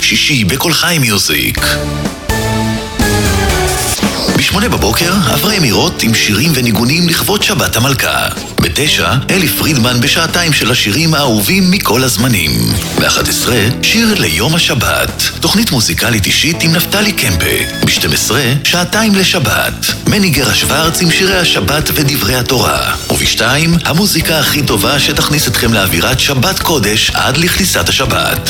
שישי בכל חי מיוזיק. ב8 בבוקר, אברהם מירות עם שירים וניגונים לכבוד שבת המלכה. ב9, אלי פרידמן בשעתיים של השירים האהובים מכל הזמנים. ב11, שיר ליום השבת. תוכנית מוזיקלית אישית עם נפתלי קמפה. ב12, שעתיים לשבת. מני גרה שוורץ עם שירי השבת ודברי התורה. וב2, המוזיקה הכי טובה שתכניס אתכם לאווירת שבת קודש עד לכניסת השבת.